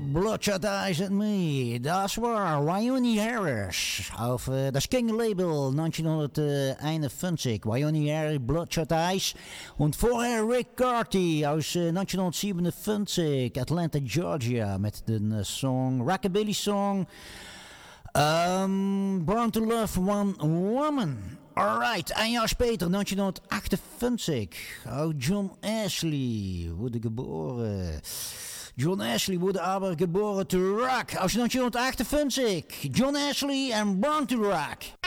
Bloodshot Eyes at Me. Das war Wyoni Harris auf das King-Label 1951. Wyoni Harris, Bloodshot Eyes. Und vorher Rick Carty aus 1957, Atlanta, Georgia. Met de song, Rockabilly song. Born to Love One Woman. Alright, ein Jahr später, 1958. John Ashley wurde geboren. John Ashley wurde aber geboren to rock aus 1958. John Ashley en Born to Rock.